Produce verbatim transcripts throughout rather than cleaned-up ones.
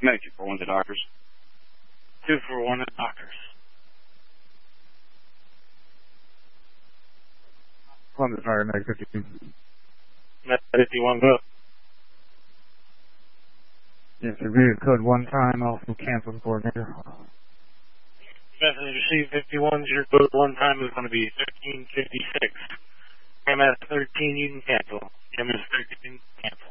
Make it for one of the doctors. Two for one of the doctors. One of the fire, Meg fifty-two. Med fifty-one, go. Yes, review code one time, also canceled coordinator. Message received fifty-one, your code one time is going to be fifteen fifty-six. M S thirteen, you can cancel. M S thirteen, cancel.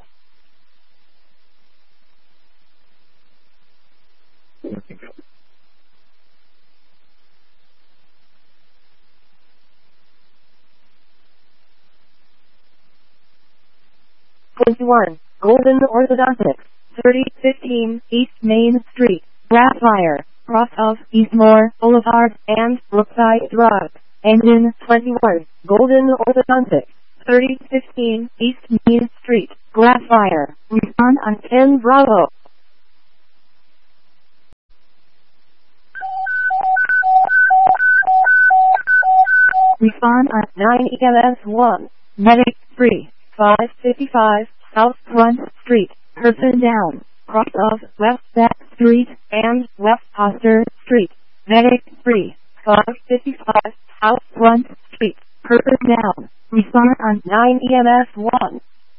twenty-one, Golden Orthodontics, thirty fifteen East Main Street, Brassfire, cross of Eastmore Boulevard and Brookside Drive. Engine twenty-one, Golden Orthodontics, thirty fifteen East Main Street, Brassfire. Respond on ten Bravo. Respond on nine E M S one, Medic three, five fifty-five South Front Street, Person Down, cross of West Back Street and West Foster Street. Medic three, five fifty-five South Front Street, Person Down. Respond on nine E M S one.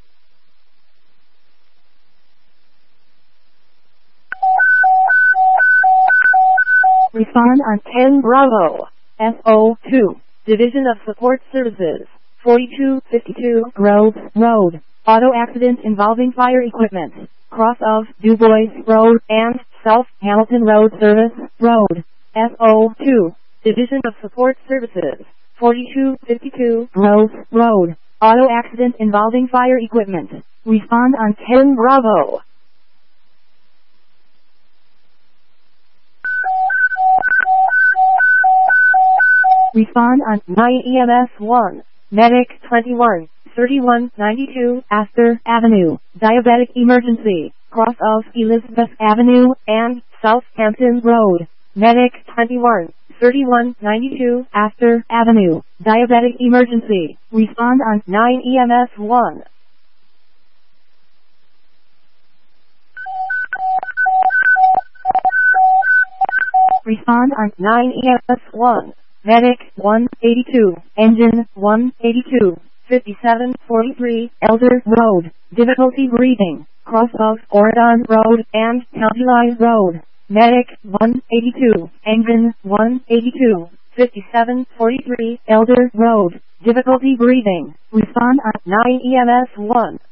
Respond on ten Bravo. S O two, Division of Support Services, forty-two fifty-two Grove Road. Auto accident involving fire equipment, cross of DuBois Road and South Hamilton Road Service Road. S O two, Division of Support Services, forty-two fifty-two Grove Road. Auto accident involving fire equipment. Respond on ten Bravo. Respond on nine E M S one, Medic twenty-one, thirty-one ninety-two Astor Avenue, Diabetic Emergency, cross of Elizabeth Avenue and Southampton Road. Medic twenty-one, thirty-one ninety-two Astor Avenue, Diabetic Emergency. Respond on nine E M S one. Respond on nine E M S one. Medic one eighty-two, Engine one eighty-two, fifty-seven forty-three Elder Road, difficulty breathing, cross of Oregon Road and County Line Road. Medic one eighty-two, Engine one eighty-two, fifty-seven forty-three Elder Road, difficulty breathing. Respond on nine E M S one.